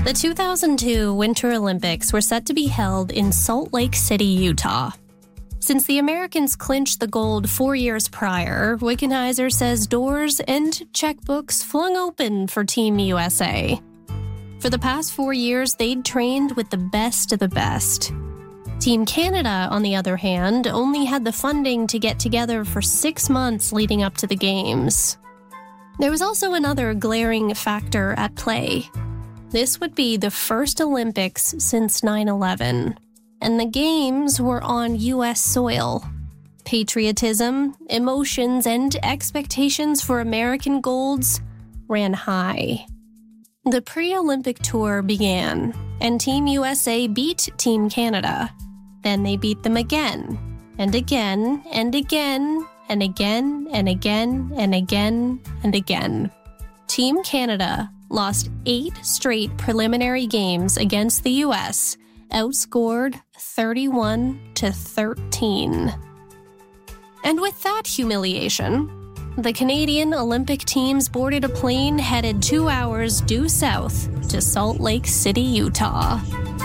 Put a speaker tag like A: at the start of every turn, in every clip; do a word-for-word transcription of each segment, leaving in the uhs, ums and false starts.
A: The two thousand two Winter Olympics were set to be held in Salt Lake City, Utah. Since the Americans clinched the gold four years prior, Wickenheiser says doors and checkbooks flung open for Team U S A. For the past four years, they'd trained with the best of the best. Team Canada, on the other hand, only had the funding to get together for six months leading up to the Games. There was also another glaring factor at play. This would be the first Olympics since nine eleven, and the Games were on U S soil. Patriotism, emotions, and expectations for American golds ran high. The pre-Olympic tour began, and Team U S A beat Team Canada. Then they beat them again, and again, and again, and again, and again, and again, and again. Team Canada lost eight straight preliminary games against the U S, outscored thirty-one to thirteen. And with that humiliation, the Canadian Olympic teams boarded a plane headed two hours due south to Salt Lake City, Utah.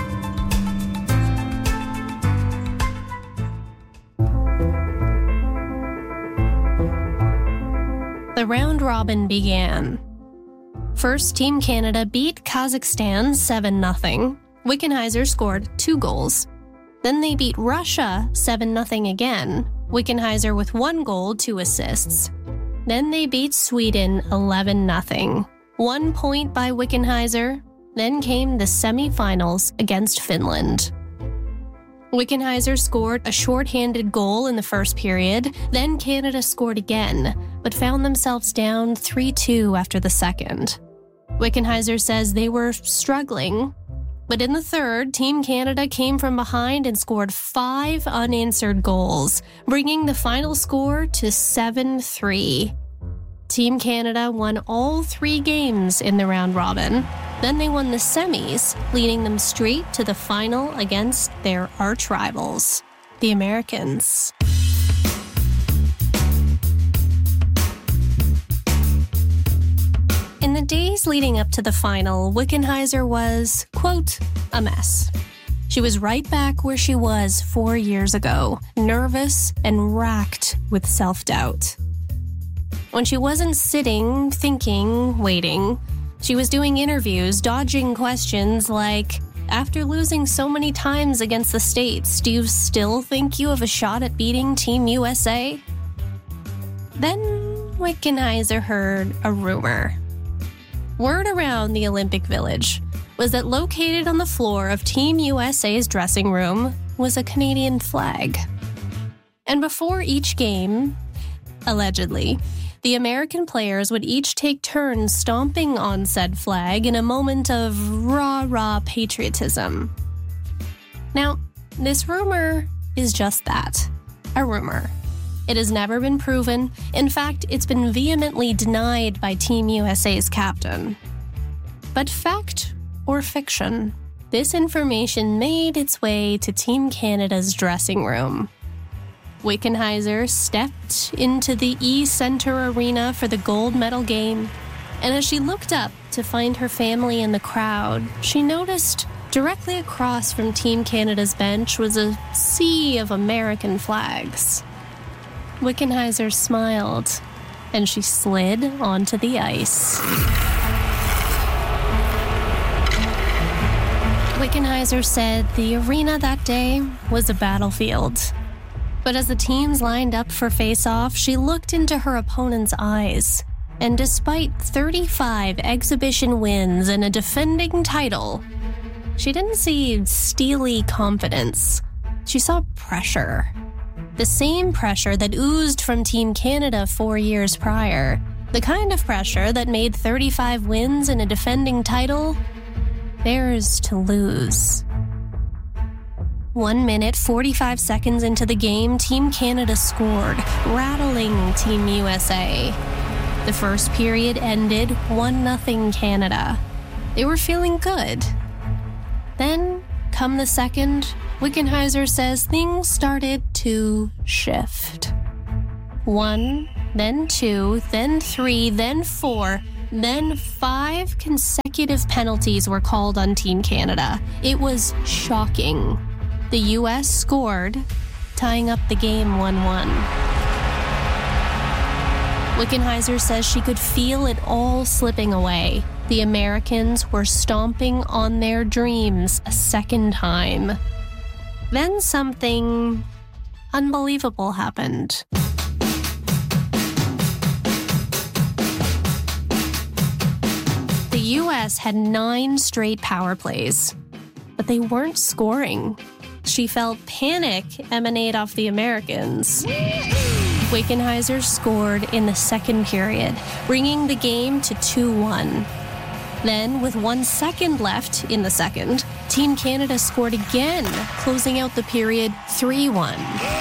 A: The round robin began. First, Team Canada beat Kazakhstan seven nothing. Wickenheiser scored two goals. Then they beat Russia seven nothing again. Wickenheiser with one goal, two assists. Then they beat Sweden eleven nothing. One point by Wickenheiser. Then came the semifinals against Finland. Wickenheiser scored a shorthanded goal in the first period. Then Canada scored again, but found themselves down three two after the second. Wickenheiser says they were struggling, but in the third, Team Canada came from behind and scored five unanswered goals, bringing the final score to seven three. Team Canada won all three games in the round robin. Then they won the semis, leading them straight to the final against their arch rivals, the Americans. In the days leading up to the final, Wickenheiser was, quote, a mess. She was right back where she was four years ago, nervous and racked with self-doubt. When she wasn't sitting, thinking, waiting, she was doing interviews, dodging questions like, after losing so many times against the States, do you still think you have a shot at beating Team U S A? Then Wickenheiser heard a rumor. Word around the Olympic Village was that located on the floor of Team U S A's dressing room was a Canadian flag. And before each game, allegedly, the American players would each take turns stomping on said flag in a moment of rah-rah patriotism. Now, this rumor is just that, a rumor. It has never been proven. In fact, it's been vehemently denied by Team U S A's captain. But fact or fiction, this information made its way to Team Canada's dressing room. Wickenheiser stepped into the E-Center Arena for the gold medal game, and as she looked up to find her family in the crowd, she noticed directly across from Team Canada's bench was a sea of American flags. Wickenheiser smiled, and she slid onto the ice. Wickenheiser said the arena that day was a battlefield. But as the teams lined up for face-off, she looked into her opponent's eyes. And despite thirty-five exhibition wins and a defending title, she didn't see steely confidence. She saw pressure. The same pressure that oozed from Team Canada four years prior. The kind of pressure that made thirty-five wins and a defending title theirs to lose. One minute, forty-five seconds into the game, Team Canada scored, rattling Team U S A. The first period ended one nothing Canada. They were feeling good. Then, come the second, Wickenheiser says things started to shift. One, then two, then three, then four. Then five consecutive penalties were called on Team Canada. It was shocking. The U S scored, tying up the game one one. Wickenheiser says she could feel it all slipping away. The Americans were stomping on their dreams a second time. Then something unbelievable happened. The U S had nine straight power plays, but they weren't scoring. She felt panic emanate off the Americans. Wickenheiser scored in the second period, bringing the game to two one. Then, with one second left in the second, Team Canada scored again, closing out the period three one.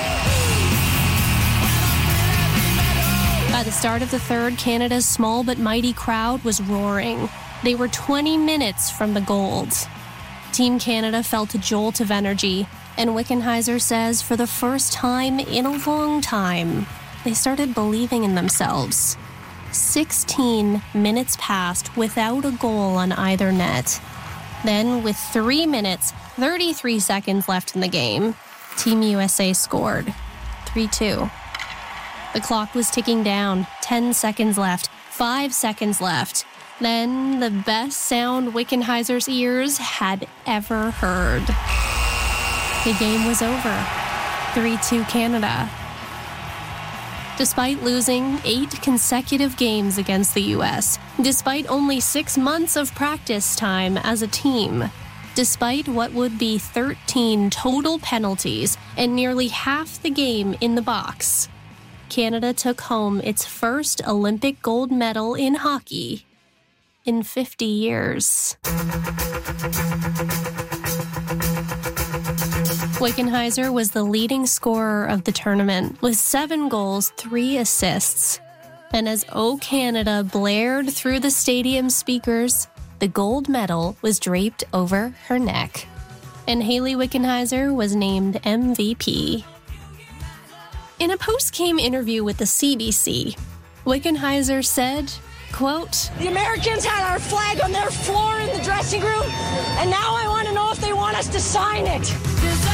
A: By the start of the third, Canada's small but mighty crowd was roaring. They were twenty minutes from the gold. Team Canada felt a jolt of energy, and Wickenheiser says for the first time in a long time, they started believing in themselves. sixteen minutes passed without a goal on either net. Then, with three minutes, thirty-three seconds left in the game, Team U S A scored. three two. The clock was ticking down. ten seconds left. five seconds left. Then, the best sound Wickenheiser's ears had ever heard. The game was over. three two Canada. Despite losing eight consecutive games against the U S, despite only six months of practice time as a team, despite what would be thirteen total penalties and nearly half the game in the box, Canada took home its first Olympic gold medal in hockey in fifty years. Wickenheiser was the leading scorer of the tournament with seven goals, three assists. And as O Canada blared through the stadium speakers, the gold medal was draped over her neck. And Hayley Wickenheiser was named M V P. In a post-game interview with the C B C, Wickenheiser said, quote,
B: "The Americans had our flag on their floor in the dressing room, and now I want to know if they want us to sign it."